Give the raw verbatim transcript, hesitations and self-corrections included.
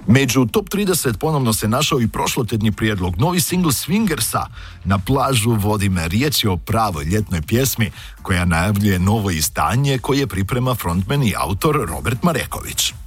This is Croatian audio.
Među top trideset ponovno se našao i prošlotjedni prijedlog, novi singl Swingersa Na plažu vodi me. Riječ je o pravoj ljetnoj pjesmi koja najavljuje novo izdanje koje priprema frontman i autor Robert Mareković.